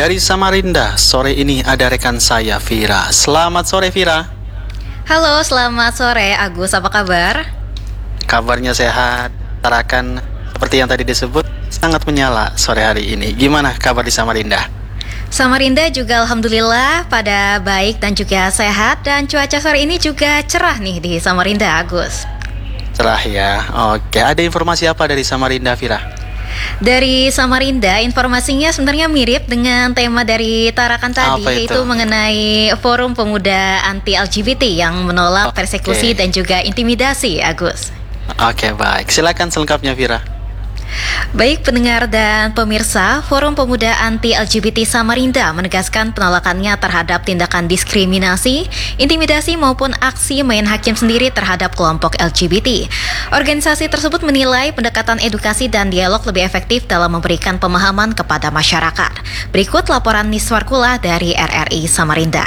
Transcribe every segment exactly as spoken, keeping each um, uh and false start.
Dari Samarinda, sore ini ada rekan saya, Vira. Selamat sore, Vira. Halo, selamat sore Agus, apa kabar? Kabarnya sehat. Tarakan seperti yang tadi disebut, sangat menyala sore hari ini. Gimana kabar di Samarinda? Samarinda juga alhamdulillah pada baik dan juga sehat. Dan cuaca sore ini juga cerah nih di Samarinda, Agus. Cerah ya, oke. Ada informasi apa dari Samarinda, Vira? Dari Samarinda, informasinya sebenarnya mirip dengan tema dari Tarakan tadi, Apa itu? yaitu mengenai Forum Pemuda Anti L G B T yang menolak Oke. persekusi dan juga intimidasi, Agus. Oke, baik. Silakan selengkapnya, Vira. Baik pendengar dan pemirsa, Forum Pemuda Anti L G B T Samarinda menegaskan penolakannya terhadap tindakan diskriminasi, intimidasi maupun aksi main hakim sendiri terhadap kelompok L G B T. Organisasi tersebut menilai pendekatan edukasi dan dialog lebih efektif dalam memberikan pemahaman kepada masyarakat. Berikut laporan Niswarkula dari R R I Samarinda.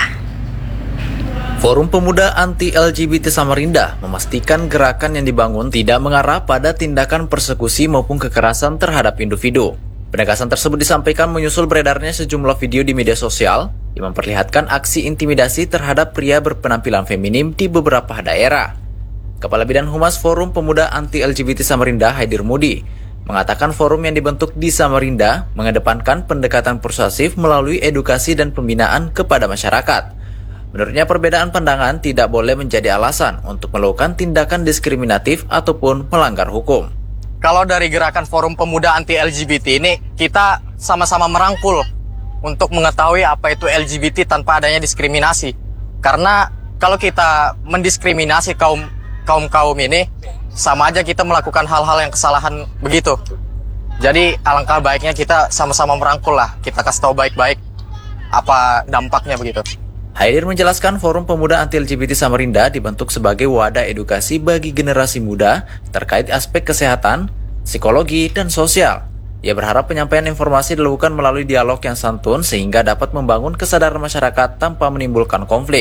Forum Pemuda Anti-L G B T Samarinda memastikan gerakan yang dibangun tidak mengarah pada tindakan persekusi maupun kekerasan terhadap individu. Penegasan tersebut disampaikan menyusul beredarnya sejumlah video di media sosial yang memperlihatkan aksi intimidasi terhadap pria berpenampilan feminim di beberapa daerah. Kepala Bidang Humas Forum Pemuda Anti-L G B T Samarinda, Haidir Mudi, mengatakan forum yang dibentuk di Samarinda mengedepankan pendekatan persuasif melalui edukasi dan pembinaan kepada masyarakat. Menurutnya, perbedaan pandangan tidak boleh menjadi alasan untuk melakukan tindakan diskriminatif ataupun melanggar hukum. Kalau dari gerakan Forum Pemuda Anti-L G B T ini, kita sama-sama merangkul untuk mengetahui apa itu L G B T tanpa adanya diskriminasi. Karena kalau kita mendiskriminasi kaum kaum-kaum ini, sama aja kita melakukan hal-hal yang kesalahan begitu. Jadi alangkah baiknya kita sama-sama merangkul lah, kita kasih tahu baik-baik apa dampaknya begitu. Haidir menjelaskan Forum Pemuda Anti-L G B T Samarinda dibentuk sebagai wadah edukasi bagi generasi muda terkait aspek kesehatan, psikologi, dan sosial. Ia berharap penyampaian informasi dilakukan melalui dialog yang santun sehingga dapat membangun kesadaran masyarakat tanpa menimbulkan konflik.